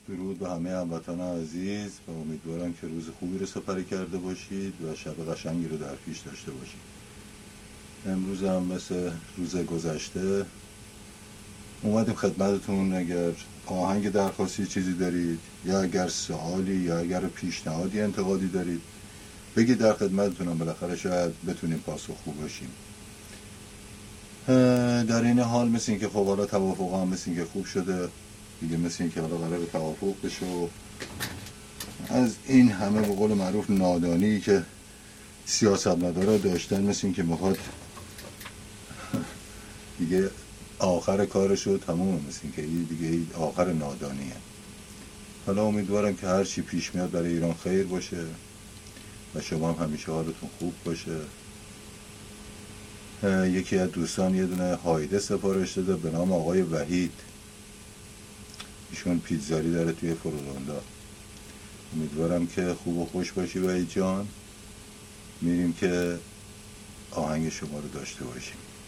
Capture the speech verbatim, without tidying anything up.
درود به همه هموطنان عزیز و امیدوارم که روز خوبی رو سپری کرده باشید و شب قشنگی رو در پیش داشته باشید. امروز هم مثل روز گذشته اومدیم خدمتتون. اگر آهنگ درخواستی چیزی دارید یا اگر سوالی یا اگر پیشنهادی انتقادی دارید بگید، در خدمتتونم. بالاخره شاید بتونیم پاسخگو باشیم. در این حال مثل این که خب حالا توافق هم مثل این که خوب شده دیگه، مثل این که حالا قرار توافق بشه و از این همه به قول معروف نادانی که سیاستمدارا داشتن مثل این که میخواد دیگه آخر کارش رو تمومه، مثل این که دیگه آخر نادانیه. حالا امیدوارم که هر چی پیش میاد برای ایران خیر باشه و شما هم همیشه حالتون خوب باشه. یکی از دوستان یه دونه هایده سفارش داده به نام آقای وحید، ایشون پیتزاری داره توی فرولاندا. امیدوارم که خوب و خوش باشی وحید جان. میریم که آهنگ شما رو داشته باشیم.